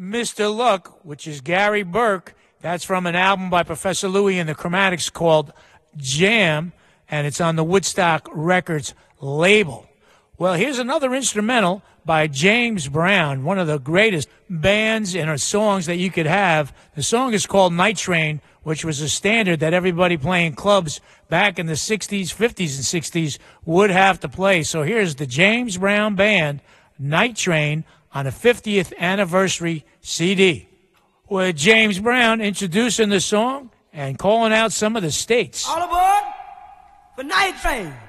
Mr. Luck, which is Gary Burke. That's from an album by Professor Louie and the Chromatics called Jam, and it's on the Woodstock Records label. Well, here's another instrumental by James Brown, one of the greatest bands and songs that you could have. The song is called Night Train, which was a standard that everybody playing clubs back in the 60s, 50s, and 60s would have to play. So here's the James Brown Band, Night Train, on a 50th anniversary CD, with James Brown introducing the song and calling out some of the states. All aboard for Night Train.